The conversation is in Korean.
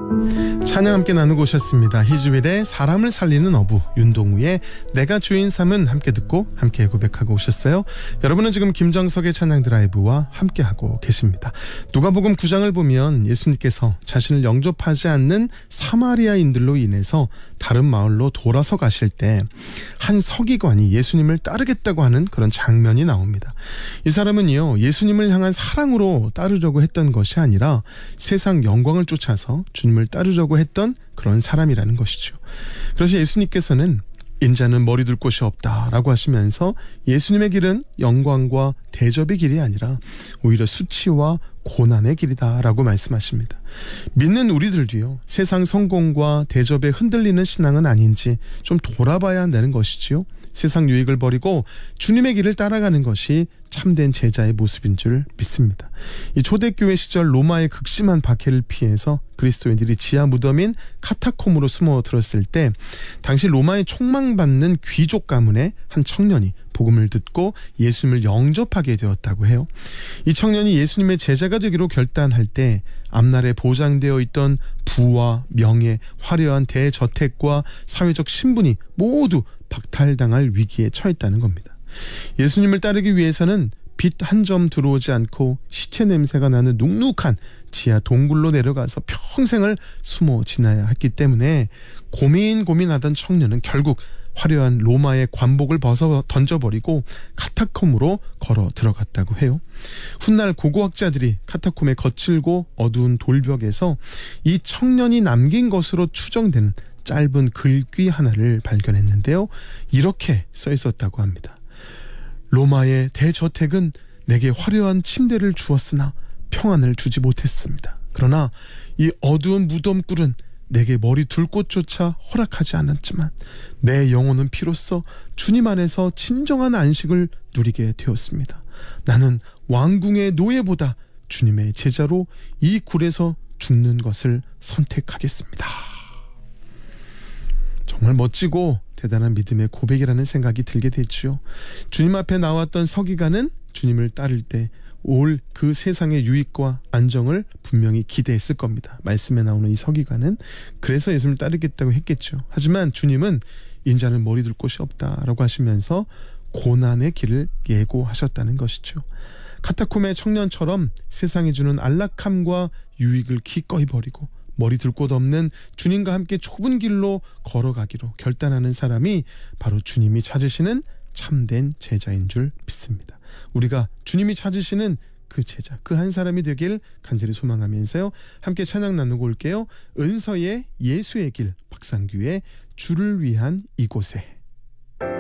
찬양 함께 나누고 오셨습니다. 희주일의 사람을 살리는 어부, 윤동우의 내가 주인 삼은 함께 듣고 함께 고백하고 오셨어요. 여러분은 지금 김정석의 찬양 드라이브와 함께하고 계십니다. 누가복음 9장을 보면 예수님께서 자신을 영접하지 않는 사마리아인들로 인해서 다른 마을로 돌아서 가실 때 한 서기관이 예수님을 따르겠다고 하는 그런 장면이 나옵니다. 이 사람은요, 예수님을 향한 사랑으로 따르려고 했던 것이 아니라 세상 영광을 쫓아서 주님을 따르려고 했던 그런 사람이라는 것이죠. 그래서 예수님께서는 인자는 머리 둘 곳이 없다라고 하시면서 예수님의 길은 영광과 대접의 길이 아니라 오히려 수치와 고난의 길이다라고 말씀하십니다. 믿는 우리들도요, 세상 성공과 대접에 흔들리는 신앙은 아닌지 좀 돌아봐야 한다는 것이지요. 세상 유익을 버리고 주님의 길을 따라가는 것이 참된 제자의 모습인 줄 믿습니다. 이 초대교회 시절 로마의 극심한 박해를 피해서 그리스도인들이 지하 무덤인 카타콤으로 숨어 들었을 때 당시 로마의 총망받는 귀족 가문의 한 청년이 복음을 듣고 예수님을 영접하게 되었다고 해요. 이 청년이 예수님의 제자가 되기로 결단할 때 앞날에 보장되어 있던 부와 명예, 화려한 대저택과 사회적 신분이 모두 박탈당할 위기에 처했다는 겁니다. 예수님을 따르기 위해서는 빛 한 점 들어오지 않고 시체 냄새가 나는 눅눅한 지하 동굴로 내려가서 평생을 숨어 지나야 했기 때문에 고민하던 청년은 결국 화려한 로마의 관복을 벗어 던져버리고 카타콤으로 걸어 들어갔다고 해요. 훗날 고고학자들이 카타콤의 거칠고 어두운 돌벽에서 이 청년이 남긴 것으로 추정되는 짧은 글귀 하나를 발견했는데요. 이렇게 써 있었다고 합니다. 로마의 대저택은 내게 화려한 침대를 주었으나 평안을 주지 못했습니다. 그러나 이 어두운 무덤굴은 내게 머리 둘 곳조차 허락하지 않았지만 내 영혼은 비로소 주님 안에서 진정한 안식을 누리게 되었습니다. 나는 왕궁의 노예보다 주님의 제자로 이 굴에서 죽는 것을 선택하겠습니다. 정말 멋지고 대단한 믿음의 고백이라는 생각이 들게 됐죠. 주님 앞에 나왔던 서기관은 주님을 따를 때 올 그 세상의 유익과 안정을 분명히 기대했을 겁니다. 말씀에 나오는 이 서기관은 그래서 예수님을 따르겠다고 했겠죠. 하지만 주님은 인자는 머리 둘 곳이 없다라고 하시면서 고난의 길을 예고하셨다는 것이죠. 카타콤의 청년처럼 세상이 주는 안락함과 유익을 기꺼이 버리고 머리 둘 곳 없는 주님과 함께 좁은 길로 걸어가기로 결단하는 사람이 바로 주님이 찾으시는 참된 제자인 줄 믿습니다. 우리가 주님이 찾으시는 그 제자, 그 한 사람이 되길 간절히 소망하면서요, 함께 찬양 나누고 올게요. 은서의 예수의 길, 박상규의 주를 위한 이곳에.